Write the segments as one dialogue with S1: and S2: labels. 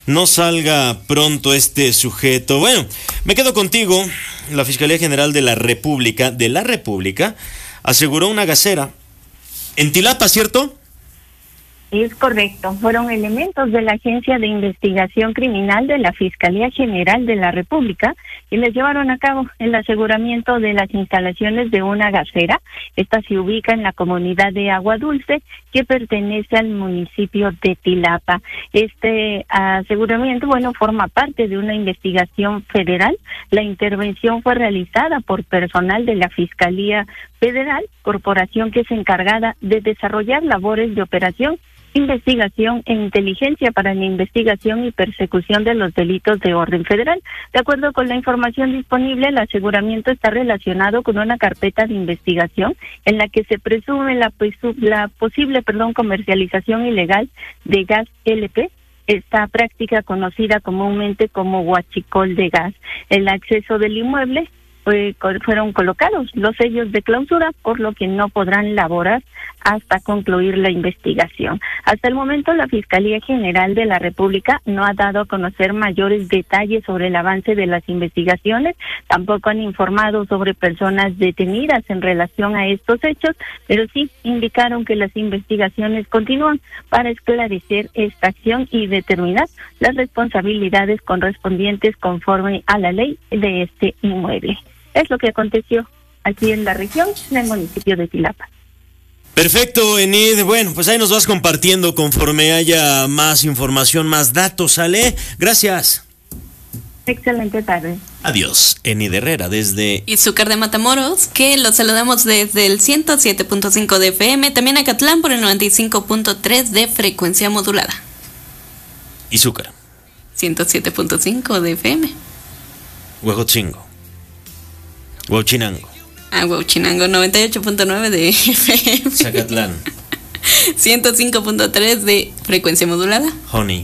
S1: no salga pronto este sujeto. Bueno, me quedo contigo. La Fiscalía General de la República, aseguró una gacera en Tilapa, ¿cierto?
S2: Es correcto. Fueron elementos de la Agencia de Investigación Criminal de la Fiscalía General de la República quienes llevaron a cabo el aseguramiento de las instalaciones de una gacera. Esta se ubica en la comunidad de Agua Dulce, que pertenece al municipio de Tilapa. Este aseguramiento, forma parte de una investigación federal. La intervención fue realizada por personal de la Fiscalía Federal, corporación que es encargada de desarrollar labores de operación, investigación e inteligencia para la investigación y persecución de los delitos de orden federal. De acuerdo con la información disponible, el aseguramiento está relacionado con una carpeta de investigación en la que se presume la posible comercialización ilegal de gas LP, esta práctica conocida comúnmente como huachicol de gas. El acceso del inmueble fueron colocados los sellos de clausura, por lo que no podrán laborar hasta concluir la investigación. Hasta el momento, la Fiscalía General de la República no ha dado a conocer mayores detalles sobre el avance de las investigaciones. Tampoco han informado sobre personas detenidas en relación a estos hechos, pero sí indicaron que las investigaciones continúan para esclarecer esta acción y determinar las responsabilidades correspondientes conforme a la ley de este inmueble. Es lo que aconteció aquí en la región, en el municipio de Tilapa.
S1: Perfecto, Enid. Bueno, pues ahí nos vas compartiendo conforme haya más información, más datos, ¿sale? Gracias.
S2: Excelente tarde.
S1: Adiós. Enid Herrera desde
S3: Izúcar de Matamoros, que los saludamos desde el 107.5 de FM, también a Catlán por el 95.3 de frecuencia modulada.
S1: Izúcar
S3: 107.5 de FM.
S1: Huejotzingo, Huachinango.
S3: Huachinango 98.9 de FM.
S1: Zacatlán
S3: 105.3 de frecuencia modulada.
S1: Honey.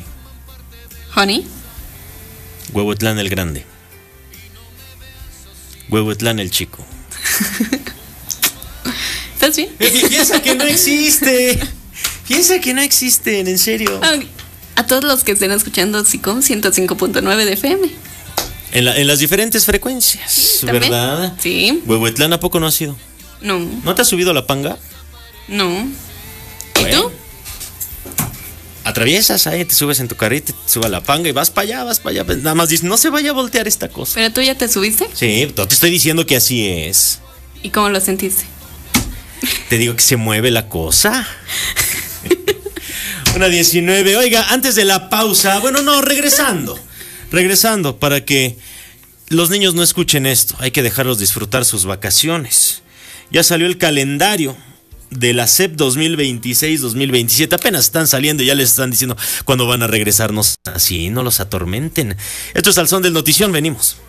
S1: Huehuetlán el Grande. Huehuetlán el Chico.
S3: ¿Estás bien?
S1: Piensa que no existe. Piensa que no existen, en serio.
S3: A todos los que estén escuchando SICOM 105.9 de FM.
S1: En las diferentes frecuencias, sí, ¿verdad?
S3: Sí.
S1: Huehuetlán, ¿a poco no has ido?
S3: No.
S1: ¿No te has subido a la panga?
S3: No. ¿Y tú?
S1: Atraviesas ahí, te subes en tu carrito, te subes a la panga y vas para allá. Nada más dices, no se vaya a voltear esta cosa.
S3: ¿Pero tú ya te subiste?
S1: Sí, te estoy diciendo que así es.
S3: ¿Y cómo lo sentiste?
S1: Te digo que se mueve la cosa. 1:19. Oiga, antes de la pausa, regresando para que los niños no escuchen esto, hay que dejarlos disfrutar sus vacaciones. Ya salió el calendario de la SEP 2026-2027, apenas están saliendo y ya les están diciendo cuándo van a regresarnos. Así, no los atormenten. Esto es Al Son del Notición, venimos.